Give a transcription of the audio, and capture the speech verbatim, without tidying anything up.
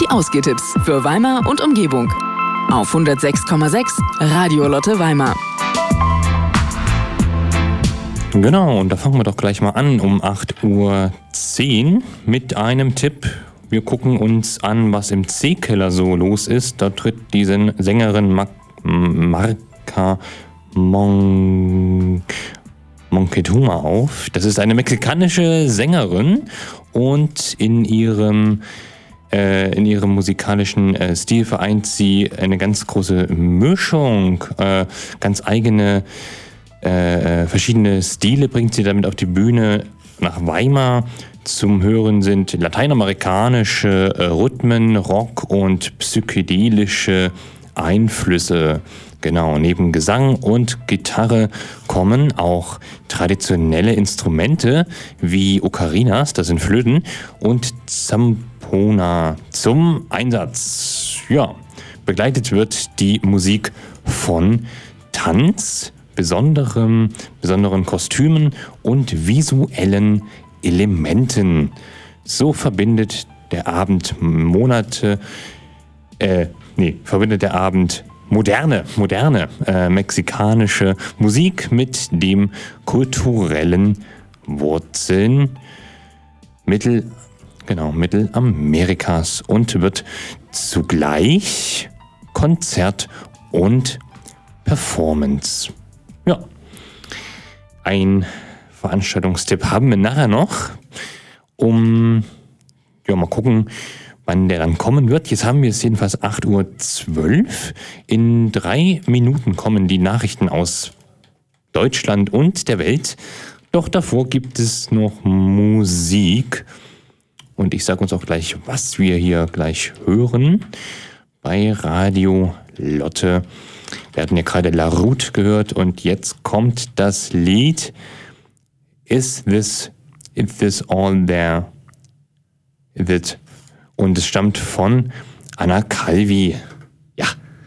Die Ausgehtipps für Weimar und Umgebung. Auf hundertsechs Komma sechs Radio Lotte Weimar. Genau, und da fangen wir doch gleich mal an um acht Uhr zehn mit einem Tipp. Wir gucken uns an, was im C-Keller so los ist. Da tritt diese Sängerin Mar- Marca Mon- Monchetuma auf. Das ist eine mexikanische Sängerin und in ihrem, äh, in ihrem musikalischen äh, Stil vereint sie eine ganz große Mischung, äh, ganz eigene Äh, verschiedene Stile bringt sie damit auf die Bühne. Nach Weimar zum Hören sind lateinamerikanische äh, Rhythmen, Rock und psychedelische Einflüsse. Genau, neben Gesang und Gitarre kommen auch traditionelle Instrumente wie Ocarinas, das sind Flöten, und Zampona zum Einsatz. Ja, begleitet wird die Musik von Tanz, besonderem, besonderen Kostümen und visuellen Elementen. So verbindet der Abend Monate, äh, nee, verbindet der Abend moderne, moderne äh, mexikanische Musik mit dem kulturellen Wurzeln Mittel, genau, Mittelamerikas und wird zugleich Konzert und Performance. Ja, ein Veranstaltungstipp haben wir nachher noch, um, ja, mal gucken, wann der dann kommen wird. Jetzt haben wir es jedenfalls acht Uhr zwölf. In drei Minuten kommen die Nachrichten aus Deutschland und der Welt. Doch davor gibt es noch Musik. Und ich sage uns auch gleich, was wir hier gleich hören bei Radio Lotte. Wir hatten ja gerade La Route gehört und jetzt kommt das Lied Is This, Is This All There? Is it? Und es stammt von Anna Calvi.